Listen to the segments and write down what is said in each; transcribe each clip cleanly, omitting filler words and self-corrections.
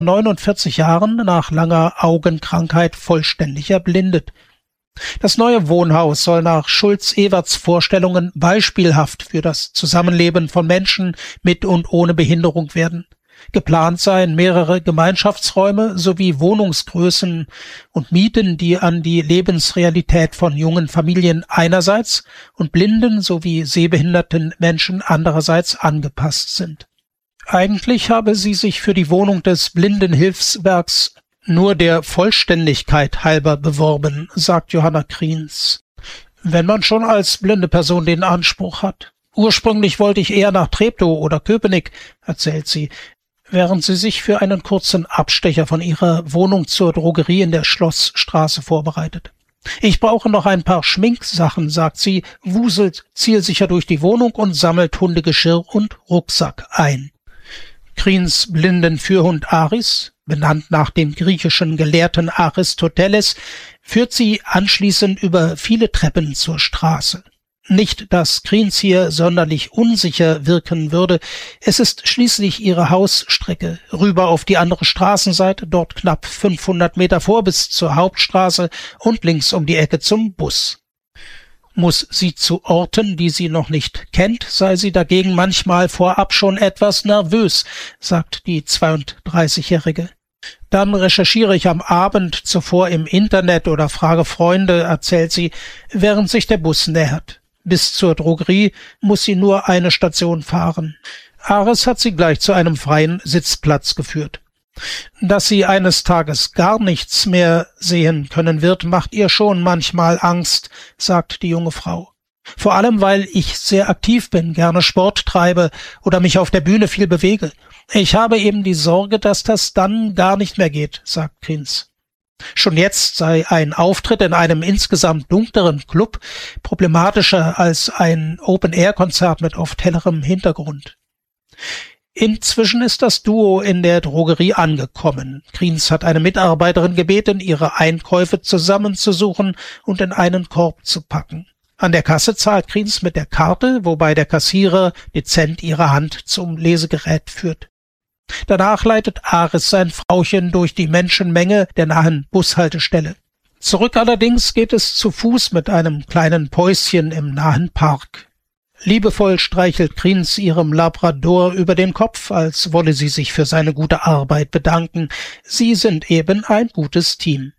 49 Jahren nach langer Augenkrankheit vollständig erblindet. Das neue Wohnhaus soll nach Schulz-Ewerts Vorstellungen beispielhaft für das Zusammenleben von Menschen mit und ohne Behinderung werden. Geplant seien mehrere Gemeinschaftsräume sowie Wohnungsgrößen und Mieten, die an die Lebensrealität von jungen Familien einerseits und blinden sowie sehbehinderten Menschen andererseits angepasst sind. Eigentlich habe sie sich für die Wohnung des Blindenhilfswerks nur der Vollständigkeit halber beworben, sagt Johanna Kriens. Wenn man schon als blinde Person den Anspruch hat. Ursprünglich wollte ich eher nach Treptow oder Köpenick, erzählt sie, während sie sich für einen kurzen Abstecher von ihrer Wohnung zur Drogerie in der Schlossstraße vorbereitet. Ich brauche noch ein paar Schminksachen, sagt sie, wuselt zielsicher durch die Wohnung und sammelt Hundegeschirr und Rucksack ein. Kriens Blindenführhund Aris, benannt nach dem griechischen Gelehrten Aristoteles, führt sie anschließend über viele Treppen zur Straße. Nicht, dass Kriens hier sonderlich unsicher wirken würde, es ist schließlich ihre Hausstrecke, rüber auf die andere Straßenseite, dort knapp 500 Meter vor bis zur Hauptstraße und links um die Ecke zum Bus. Muss sie zu Orten, die sie noch nicht kennt, sei sie dagegen manchmal vorab schon etwas nervös, sagt die 32-Jährige. Dann recherchiere ich am Abend zuvor im Internet oder frage Freunde, erzählt sie, während sich der Bus nähert. Bis zur Drogerie muss sie nur eine Station fahren. Ares hat sie gleich zu einem freien Sitzplatz geführt. Dass sie eines Tages gar nichts mehr sehen können wird, macht ihr schon manchmal Angst, sagt die junge Frau. Vor allem, weil ich sehr aktiv bin, gerne Sport treibe oder mich auf der Bühne viel bewege. Ich habe eben die Sorge, dass das dann gar nicht mehr geht, sagt Kriens. Schon jetzt sei ein Auftritt in einem insgesamt dunkleren Club problematischer als ein Open-Air-Konzert mit oft hellerem Hintergrund. Inzwischen ist das Duo in der Drogerie angekommen. Kriens hat eine Mitarbeiterin gebeten, ihre Einkäufe zusammenzusuchen und in einen Korb zu packen. An der Kasse zahlt Kriens mit der Karte, wobei der Kassierer dezent ihre Hand zum Lesegerät führt. Danach leitet Ares sein Frauchen durch die Menschenmenge der nahen Bushaltestelle. Zurück allerdings geht es zu Fuß mit einem kleinen Päuschen im nahen Park. Liebevoll streichelt Kriens ihrem Labrador über den Kopf, als wolle sie sich für seine gute Arbeit bedanken. Sie sind eben ein gutes Team.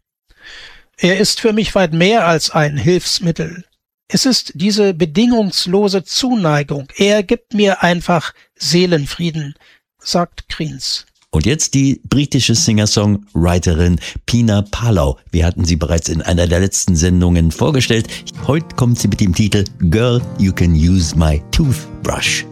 Er ist für mich weit mehr als ein Hilfsmittel. Es ist diese bedingungslose Zuneigung. Er gibt mir einfach Seelenfrieden, sagt Kriens. Und jetzt die britische Singer-Songwriterin Pina Palau. Wir hatten sie bereits in einer der letzten Sendungen vorgestellt. Heute kommt sie mit dem Titel Girl, You Can Use My Toothbrush.